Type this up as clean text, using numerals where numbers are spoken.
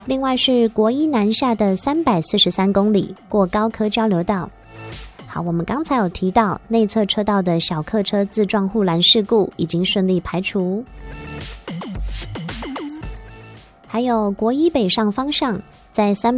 另外是国一南下的343公里过高科交流道。好，我们刚才有提到内侧车道的小客车自撞护栏事故已经顺利排除。还有国一北上方向在